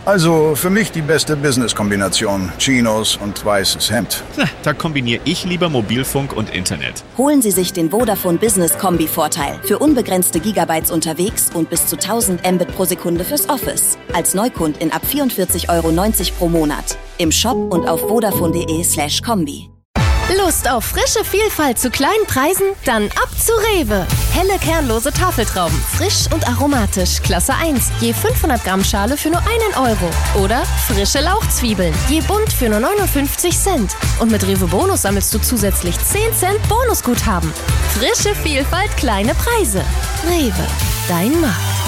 Also für mich die beste Business-Kombination. Chinos und weißes Hemd. Na, da kombiniere ich lieber Mobilfunk und Internet. Holen Sie sich den Vodafone Business Kombi-Vorteil. Für unbegrenzte Gigabytes unterwegs und bis zu 1000 Mbit pro Sekunde fürs Office. Als Neukundin ab 44,90 € pro Monat. Im Shop und auf vodafone.de/kombi. Lust auf frische Vielfalt zu kleinen Preisen? Dann ab zu Rewe. Helle kernlose Tafeltrauben, frisch und aromatisch, Klasse 1, je 500 Gramm Schale für nur 1 €. Oder frische Lauchzwiebeln, je bunt für nur 59 Cent. Und mit Rewe Bonus sammelst du zusätzlich 10 Cent Bonusguthaben. Frische Vielfalt, kleine Preise. Rewe, dein Markt.